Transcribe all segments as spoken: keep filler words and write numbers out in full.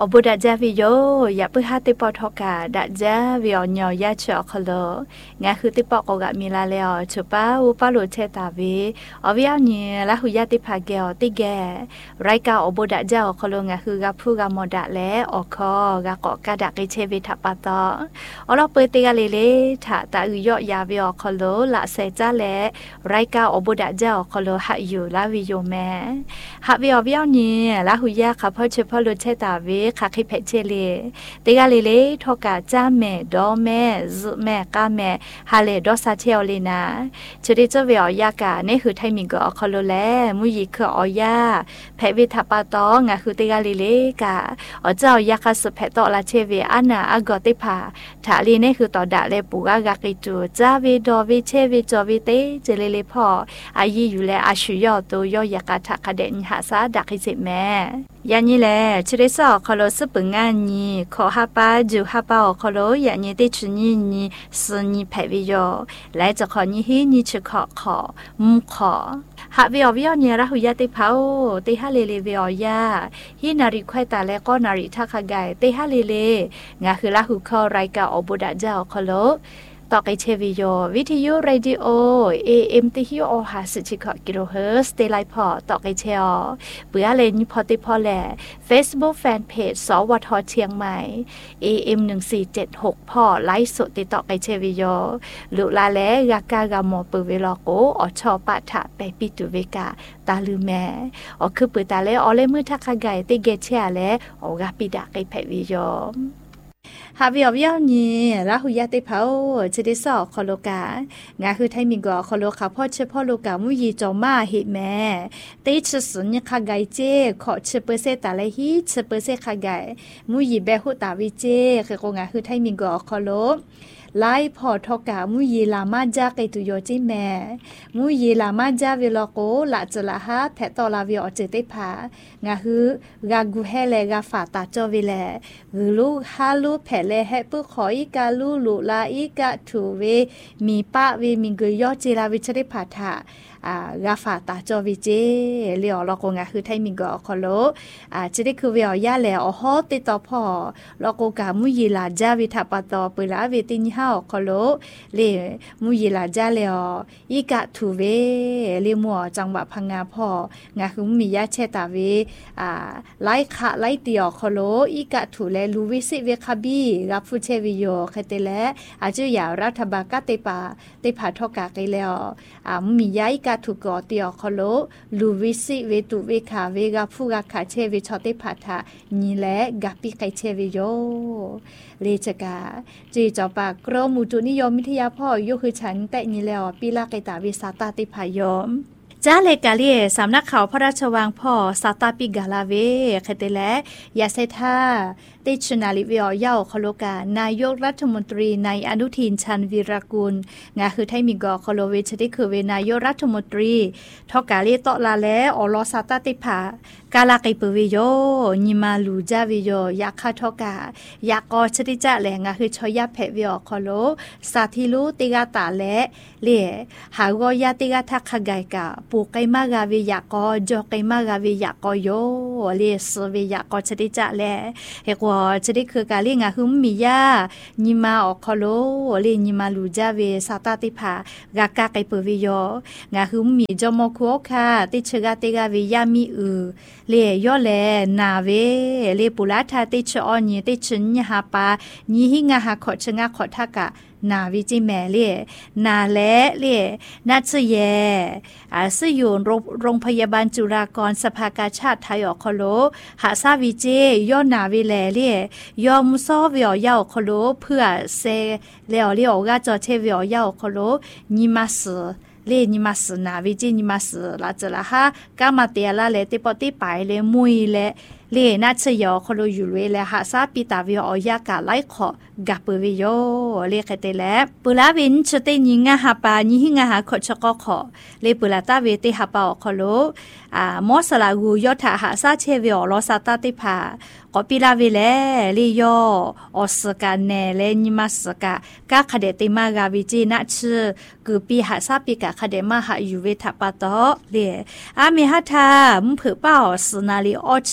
อบุดาจาวิโยอย่าเพิ่งหาติปอทอกาดาจาวิอญอยาเชอคลงาคือติปอกกะมีลาเลอชุปาอุปาโลเชตาวิอวิอญละหุยาติภาเกอติแกไรกาอบุดาจาคลงาคือกะผู้กะมอดะแลออคอกะกอกะดะกิเชวิทัปปะตออลอเปติกะเลเลถาตาอุยอยาวิอคลละเซจาแลไรกาอบุดาจาคลหะอยู่ลาวิโยแมหะวิอวิอญละหุยาคาพอชุปาโลเชตาวิคาคิเพเชเลติกาเลเลทอกาจาแม่ดอแม่ซุแม่กาแม่ฮาเลดอซาเทลเลนาชุดิจเวอยากานี่คือไทมิงกอคอโลแลมุยิคือออยาแพวิทัปปะตองาคือติกาเลเลกาอเจ้ายากาสุเพตอลาเชเวอานาอากอติภาถาลีนี่คือตอดะเลปูกากากิจูจาเวดอเวเชเวจอเวเตเจเลเลพออายีอยู่แลอาชุยอตัวยอยากาทักคะเดนหาซาดักฮิสิแม่ยานี่แลชุดิซอคอโลซุปงานนี้ขอฮาปาจูฮาปาอคอโลยานี่ติชุนี่นี่สนี่แพวิโยและจะขอนี่ฮีนี่ชขอขอมุขอหาวิอวิอเนี่ยระหุยาติเผาติฮาเลเลวิอยาฮีนาริควายตาและก็นาริทักกายติฮาเลเลงาคือระหุคอไรกาอบุดาเจ้าคอโลต่อไปเชวิโยวิทยุเรดิโอ เอ เอ็ม ติฮิโอหาสิจิขอกิโลเฮิรตซ์เตไลพอต่อไปเชอเปื่อเลนพอติพอแล Facebook Fanpage สวทเชียงใหม่ เอ เอ็ม หนึ่งสี่เจ็ดหกพอไลฟ์สดติดต่อไปเชวิโยลุลาแลยากากามอเปเวลโกอชอปะทะไปปิตุเวกาตาลือแม่อคือเปิดตาแลอเลมือทักไกติเกเชแลอกาปิดาไกแพวิโยฮาวิอวิอนี่ละหุยาติเผาชดิสอคอโลกางาคือไทมิงกอคอโลคาพ่อเชพ่อโลกามุยีจอมาเฮแม่ติชสุญคาไกเจขอเชเปเซตาเลฮีเชเปเซคาไกมุยีเบหุตาวิเจคือโกงาคือไทมิงกอคอโลไล่พอทอกามุยีลามาจาเกตุโยจิแม่มุยีลามาจาเวลโกละจละฮะแพตอลาวิอเจติภางาฮือกากูเฮเลกาฟาตาจอวิเลกูลูฮาลูแพเลเฮปุขออีกาลูลุลาอีกาทูเวมีปะเวมิงกุยอจิลาวิชริภาทาอ่ากาฟาตาจอวิเจเลียวลโกงาคือไทมิงกอคอโลอ่าจิได้คือเวียยาแลอฮอติตอพอลโกกามุยีลาจาวิทัปตอปุลาเวติญฮาคอโลเลมุยีลาจาเลออีกะทูเวเลมัวจังหวะพังงาพองาคือมียาเชตาเวอ่าไลคะไลติอคอโลอีกะทูเลลูวิสิเวคาบีรับฟูเชวิโยคเตเลอาจุยารัฐบากะเตปาเตผาทอกาไกเลออ่ามียาอีกะถูกอติอคอโลลูวิสิเวตุเวคาเวกาฟูกาคาเชวิชอติภาทานี่แลกาปิไกเชวิโยเลจกาจีจอปากรมุตุนิยมวิทยาพ่อยกคือฉันแต่นี่แล้วปีลาไกตาวิสาตาติพายมจ้าเลกาเลียสำนักข่าวพระราชวังพ่อสาตาปิกาลาเวคเตและยาเซธาติชนาลิเวียเย่าคโลกานายกรัฐมนตรีในอนุทินชันวีรกุลงาคือไทมิงกอคโลเวชติคือเวนายกรัฐมนตรีทอกาเลตอลาและอลอสาตาติภากาลาไกปวิโยนิมาลูจาวิโยยาคาทอกายากอชติจะแหลงาคือชอยาเพเวียคโลสาธิลูติกาตาและเล่หากอยาติกาทักขไกกาปูไกมากาวิยากอจอไกมากาวิยากอโยเลสเวียกอชติจะแลเฮกจะได้คือกาลิงาหุมมียานิมาอคโลเลนิมาลูจาเวสาตาติภากากาไกเปวิโยงาหุมมีจอมคุโอคาติชกาติกาวิยามีอือเลยอเลนาเวเลปุลาทาติชอนีติชญหาปาญิหิงาหาขอชงาขอทากะนาวิจิแม่เล่นาแลเล่นาซเยอาซอยู่โรงพยาบาลจุฬาภรณ์สภากาชาติไทยอคโลหาซาวิเจย่อนาวิแลเล่ยอมุซอวิอยาคโลเพื่อเซเลอเลียวกาจอเทวิอยาคโลนิมัสเลนิมัสนาวิจินิมัสลาจละฮะกามาเตียละเลติปติไปเลมุยเลเลนัชยอคโลอยู่เลและหาซาปิตาวิอยากาไลขอกาเปวิโยเลคเตและปุลาวินชเตญิงาหาปาญิหิงาหาขชกขอเลปุลาตาเวติหาปาอคโลอ่ามอสลากูยอทาหาซาเชวิอลอซาตาติภากอปิลาเวเลลียอออสกาเนเลนิมัสกากาคเดติมากาวิจินะชื่อคือปีหาซาปิกาคเดมาหาอยู่เวทปาตอเลอาเมหาทามุเผเป้าสนาลีออชิหินา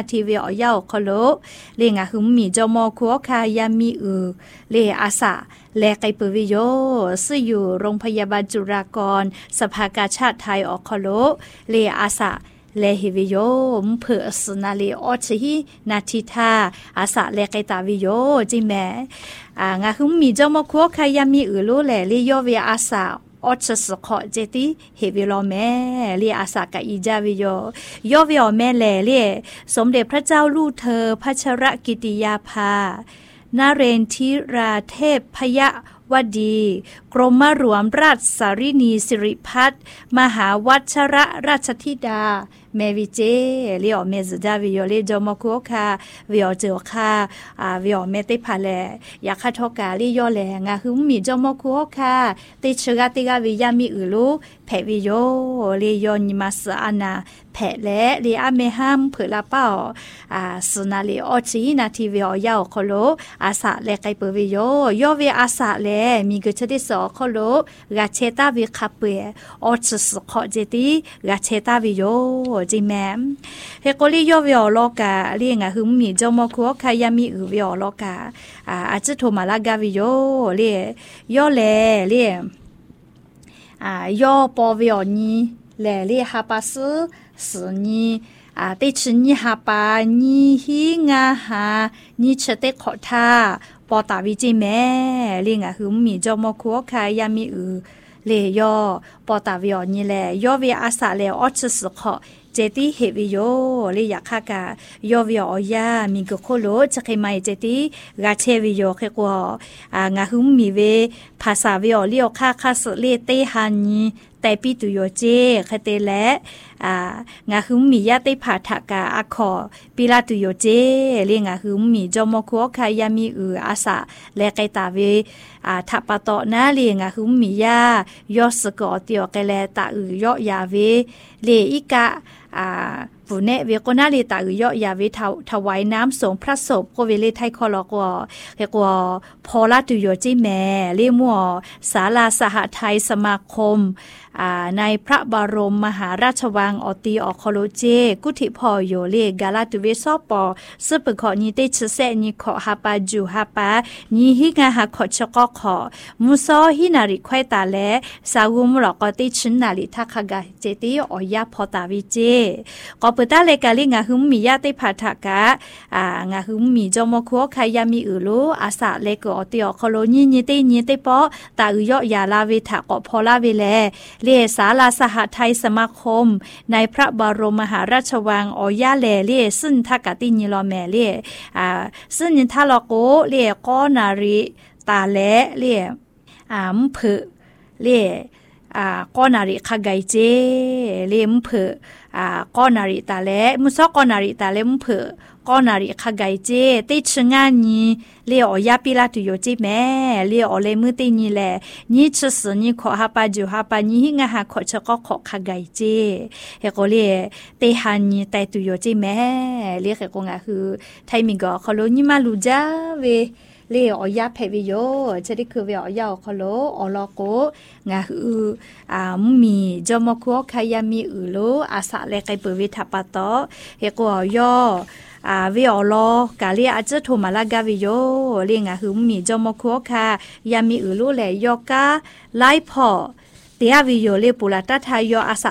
ทีวีอ๋อยาวคอโลเลงาหึมมีจอมอคัวคายามีอือเลอาสาแลไกเปวิโยซึ่งอยู่โรงพยาบาลจุฬาภรณ์สภากาชาติไทยออคอโลเลอาสาเลฮิวิโยมเพื่อสนาเลออชฮีนาทิทาอาสาเลไกตาวิโยจิแมอ่างาหึมมีจอมอคัวคายามีอือโลแลเลยอเวอาสาอดสขอเจติเฮวิโลแม่เลียอาสากะอีจาวิโยยอวิโอแม่แลเลียสมเด็จพระเจ้าลูกเธอพัชรกิติยาภานาเรนทิราเทพพยวดีกรมหลวงราชสารินีสิริพัฒน์มหาวัชรราชธิดาแม่วิเจเลียเมซดาวิโยเลจอมคัวคาวิโอเจอคาอ่าวิโอเมติพาแลอยากคาทอกาลียอแลงาหึมมีจอมคัวคาติชกาติกาวิยามีอือลูแผวิโยเลยอนิมาสอานาแผและเลอาเมฮัมเผือลาเป้าอ่าสนาเลออจีนาทีวิโอยาวคอโลอาสาเลไกเปวิโยยอเวอาสาเลมีกชดิสอคอโลกาเชตาวิคาเปออชสขอเจติกาเชตาวิโยจิแมมเฮโกลิยอวิโอโลกาเลียงะหึมมีจอมคัวคายามีอือวิโอโลกาอ่าอาจจะโทมาลากาวิโยเลียยอเลเลียอ่ายอปอวิโอนีแลเลียฮาปาซสนีอ่าติชนีฮาปานีฮิงาฮานีเชเตขอทาปอตาวิจิแม่เลียงะหึมมีจอมคัวคายามีอือเลยยอปอตาวิโอนีแลยอเวอาสาแลออชสขอเจติเฮวิโยเลยอยากคากายอวิโอยามีกโคโลจะเคไม่เจติกาเชวิโยเคกัวอ่างาหึมมีเวภาษาวิโอเลียวคาคาสเลเตฮานีแต่ปีตุโยเจคเตและอ่างาหึมมียาเตผาทากาอะขอปิลาตุโยเจเลียงาหึมมีจอมคัวคายามีอืออาสาและไกตาเวอ่าทัปะตอนาเลียงาหึมมียายอสกอเตียวแกแลตาอือยอยาเวเลอิกะอ่าปุเนเวโกนาเลตาอือยอยาเวทาถวายน้ำสงพระศพก็เวเลไทคอลอกวเฮกวพอลาตุโยจิแม่เลมัวศาลาสหไทยสมาคมในพระบรมมหาราชวังอตีออคโลเจกุธิพอโยเลกาลาตุเวซอปอซึปขอนีเตชเซนีขอฮาปาจูฮาปานีฮิงาฮาขอชกอขอมุซอฮินาริควายตาและสาวุมหลอกติชินนาริทักกาเจติออยาพอตาวิเจกอปตาเลกาลิงาหึมมียาติพัทกะอ่างาหึมมีจอมคัวคายามีอือโลอาสาเลกอติออคโลนีนีเตนีเตปอตาอือยอยาลาเวทากอพอลาเวแลเลศาลาสหไทยสมาคมในพระบรมมหาราชวังออยาแลเลซึ่งทากติญิโลแมเลอ่าซึ่งนิทาลโกเลกอนาริตาและเลอ่ามเผเลอ่ากอนาริคาไกเจเลมเผอ่ากอนาริตาและมุซอกอนาริตาเลมเผกอนาริคาไกเจติชงานีเลออยาปิลาตุโยจิแม่เลอเลมือตินีแลนี่ชสนี่ขอฮาปาจูฮาปานี่งาฮาขอชะก็ขอคาไกเจเฮโกเลเตฮานีไตตุโยจิแม่เลเฮโกงาคือไทมิกอคอโลนิมาลูจาเวเลออยาเพวิโยจะได้คือเวอยาคอโลอลอโกงาคืออ่ามีจอมคัวคายามีอือโลอาสาเลไกเปวิทัปตอเฮโกอยออ่าวิโอโลกาเลียอาจจะโทมาลากาวิโยเลียงอ่ะคือมีจอมคัวคายามีอือโลแลยอกาไลพอเตียวิโยเลปุลาตาทายออาสา